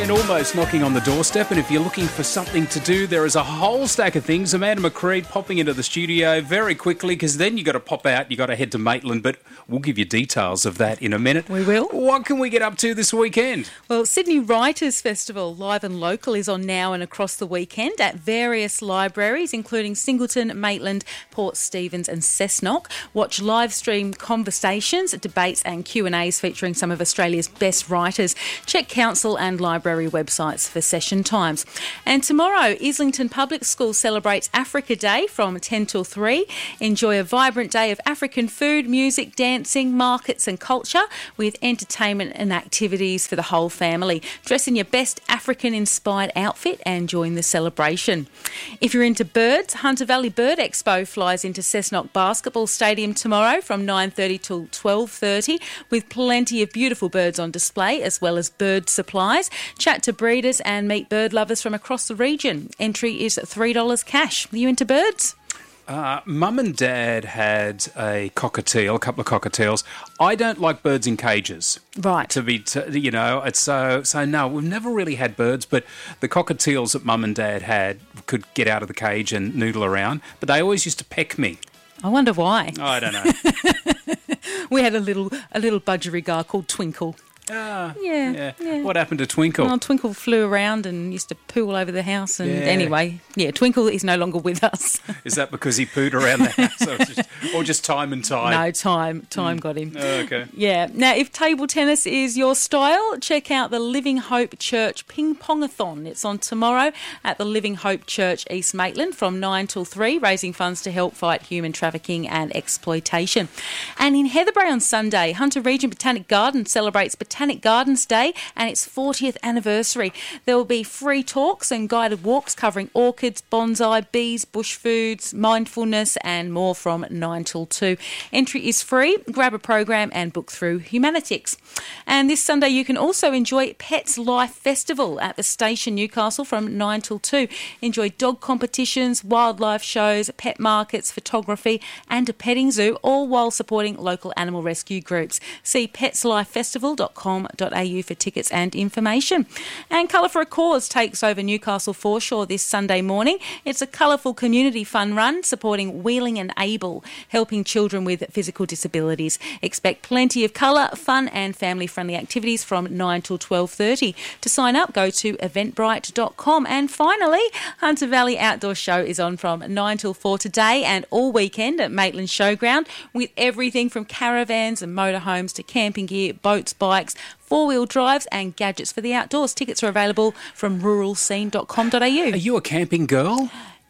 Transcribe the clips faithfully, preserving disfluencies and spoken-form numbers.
weekend almost knocking on the doorstep, and if you're looking for something to do, there is a whole stack of things. Amanda McCreed popping into the studio very quickly, because then you got to pop out, you got to head to Maitland, but we'll give you details of that in a minute. We will. What can we get up to this weekend? Well, Sydney Writers Festival, live and local, is on now and across the weekend at various libraries, including Singleton, Maitland, Port Stephens and Cessnock. Watch live stream conversations, debates and Q and A's featuring some of Australia's best writers. Check council and library websites for session times. And tomorrow, Islington Public School celebrates Africa Day from ten till three. Enjoy a vibrant day of African food, music, dancing, markets and culture with entertainment and activities for the whole family. Dress in your best African-inspired outfit and join the celebration. If you're into birds, Hunter Valley Bird Expo flies into Cessnock Basketball Stadium tomorrow from nine thirty till twelve thirty with plenty of beautiful birds on display as well as bird supplies. Chat to breeders and meet bird lovers from across the region. Entry is three dollars cash. Are you into birds? Uh, Mum and Dad had a cockatiel, a couple of cockatiels. I don't like birds in cages. Right. To be, t- you know, it's so, so no, we've never really had birds, but the cockatiels that Mum and Dad had could get out of the cage and noodle around, but they always used to peck me. I wonder why. I don't know. We had a little a little budgerigar called Twinkle. Ah, yeah, yeah. yeah. What happened to Twinkle? Well, Twinkle flew around and used to poo all over the house. And Yeah. anyway, yeah, Twinkle is no longer with us. Is that because he pooed around the house, or just, or just time and tide? No, time time got him. Oh, okay. Yeah. Now, if table tennis is your style, check out the Living Hope Church Ping Pongathon. It's on tomorrow at the Living Hope Church, East Maitland, from nine till three, raising funds to help fight human trafficking and exploitation. And in Heatherbrae on Sunday, Hunter Region Botanic Garden celebrates Botanic Gardens Day and its fortieth anniversary. There will be free talks and guided walks covering orchids, bonsai, bees, bush foods, mindfulness and more from nine till two. Entry is free. Grab a program and book through Humanitics. And this Sunday you can also enjoy Pets Life Festival at the Station Newcastle from nine till two. Enjoy dog competitions, wildlife shows, pet markets, photography and a petting zoo, all while supporting local animal rescue groups. See pets life festival dot com dot a u for tickets and information. And Colour for a Cause takes over Newcastle Foreshore this Sunday morning. It's a colourful community fun run supporting Wheeling and Able, helping children with physical disabilities. Expect plenty of colour, fun and family-friendly activities from nine till twelve thirty. To sign up, go to eventbrite dot com. And finally, Hunter Valley Outdoor Show is on from nine till four today and all weekend at Maitland Showground with everything from caravans and motorhomes to camping gear, boats, bikes, four-wheel drives and gadgets for the outdoors. Tickets are available from rural scene dot com dot a u. Are you a camping girl?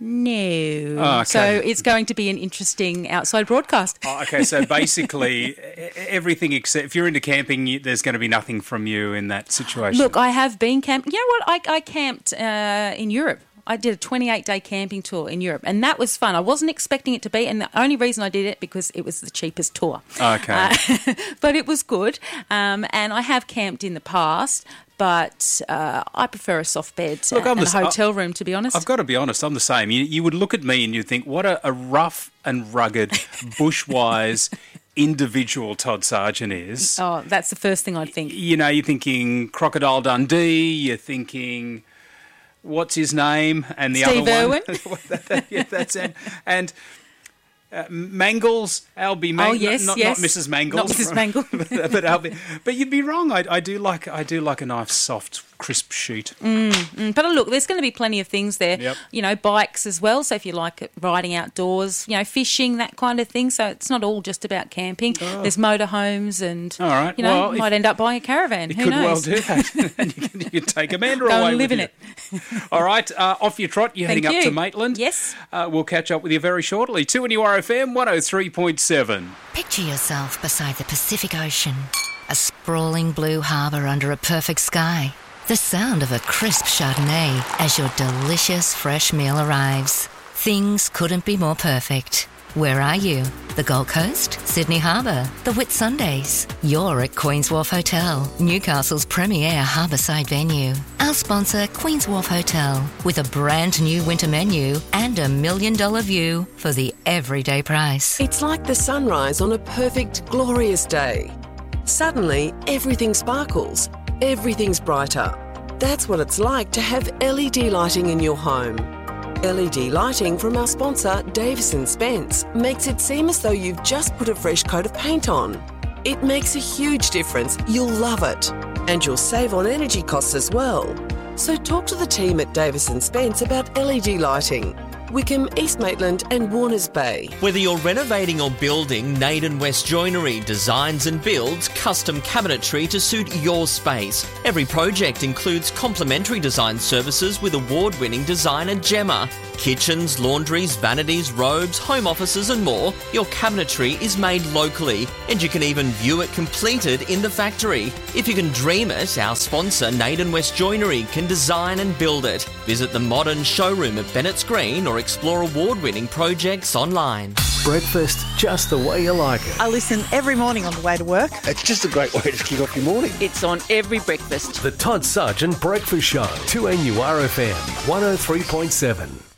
No. Oh, okay. So it's going to be an interesting outside broadcast. Oh, okay, so basically everything except if you're into camping, you, there's going to be nothing from you in that situation. Look, I have been camping. You know what? I, I camped uh, in Europe. I did a twenty-eight day camping tour in Europe, and that was fun. I wasn't expecting it to be, and the only reason I did it because it was the cheapest tour. Okay. Uh, but it was good, um, and I have camped in the past, but uh, I prefer a soft bed Look, uh, I'm and a the- hotel room, to be honest. I've got to be honest, I'm the same. You, you would look at me and you'd think, what a, a rough and rugged, bushwise individual Todd Sargent is. Oh, that's the first thing I'd think. You know, you're thinking Crocodile Dundee, you're thinking... What's his name? And the Steve other Irwin. one. Yeah, that's it. And uh, Mangles, Albie Mangles. Oh, yes, not, yes. not Missus Mangles. Not Missus Mangles. but, but Albie. But you'd be wrong. I, I do like I do like a nice, soft, crisp shoot. Mm, mm. But look, there's going to be plenty of things there. Yep. You know, bikes as well. So if you like it, riding outdoors, you know, fishing, that kind of thing. So it's not all just about camping. Oh. There's motorhomes and, All right. you know, Well, you might end up buying a caravan. You Who could knows? well do that. And you could, you could take Amanda Go away and live with in you. it. All right, uh, off your trot. You're Thank heading up you. to Maitland. Yes. Uh, we'll catch up with you very shortly. two N U R F M one oh three point seven. Picture yourself beside the Pacific Ocean, a sprawling blue harbour under a perfect sky. The sound of a crisp Chardonnay as your delicious fresh meal arrives. Things couldn't be more perfect. Where are you? The Gold Coast? Sydney Harbour? The Whitsundays? You're at Queen's Wharf Hotel, Newcastle's premier harbourside venue. Our sponsor, Queen's Wharf Hotel, with a brand new winter menu and a million dollar view for the everyday price. It's like the sunrise on a perfect, glorious day. Suddenly, everything sparkles. Everything's brighter. That's what it's like to have L E D lighting in your home. L E D lighting from our sponsor, Davis and Spence, makes it seem as though you've just put a fresh coat of paint on. It makes a huge difference. You'll love it. And you'll save on energy costs as well. So talk to the team at Davis and Spence about L E D lighting. Wickham, East Maitland and Warners Bay. Whether you're renovating or building, Naden West Joinery designs and builds custom cabinetry to suit your space. Every project includes complimentary design services with award-winning designer Gemma. Kitchens, laundries, vanities, robes, home offices and more. Your cabinetry is made locally and you can even view it completed in the factory. If you can dream it, our sponsor Naden West Joinery can design and build it. Visit the modern showroom at Bennett's Green or explore award-winning projects online. Breakfast just the way you like it. I listen every morning on the way to work. It's just a great way to kick off your morning. It's on every breakfast. The Todd Sargent Breakfast Show, two N U R F M, one oh three point seven.